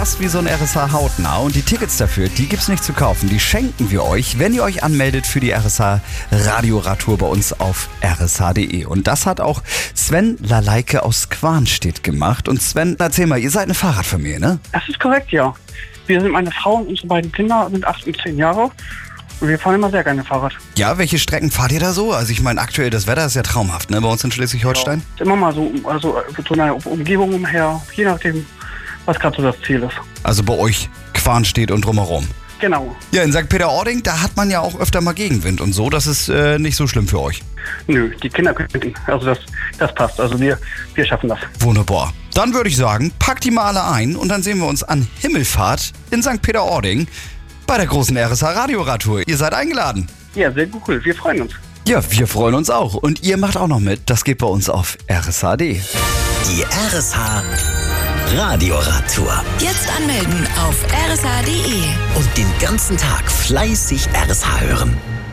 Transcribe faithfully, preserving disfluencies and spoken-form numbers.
Fast wie so ein R S H hautnah und die Tickets dafür, die gibt's nicht zu kaufen. Die schenken wir euch, wenn ihr euch anmeldet für die R S H Radioradtour bei uns auf r s h punkt d e. Und das hat auch Sven Laleike aus Quarnstedt gemacht. Und Sven, erzähl mal, ihr seid eine Fahrradfamilie, ne? Das ist korrekt, ja. Wir sind meine Frau und unsere beiden Kinder sind acht und zehn Jahre. Und wir fahren immer sehr gerne Fahrrad. Ja, welche Strecken fahrt ihr da so? Also ich meine, aktuell das Wetter ist ja traumhaft, ne, bei uns in Schleswig-Holstein. Ja, ist immer mal so, also so eine Umgebung umher, je nachdem, was gerade so das Ziel ist. Also bei euch Quarnstedt und drumherum. Genau. Ja, in Sankt Peter-Ording, da hat man ja auch öfter mal Gegenwind und so. Das ist äh, nicht so schlimm für euch. Nö, die Kinder können, also das, das passt. Also wir, wir schaffen das. Wunderbar. Dann würde ich sagen, packt die mal alle ein und dann sehen wir uns an Himmelfahrt in Sankt Peter-Ording bei der großen R S H Radioradtour. Ihr seid eingeladen. Ja, sehr cool. Wir freuen uns. Ja, wir freuen uns auch. Und ihr macht auch noch mit. Das geht bei uns auf r s h punkt d e. Die R S H Radioradtour. Jetzt anmelden auf r s h punkt d e. Und den ganzen Tag fleißig R S H hören.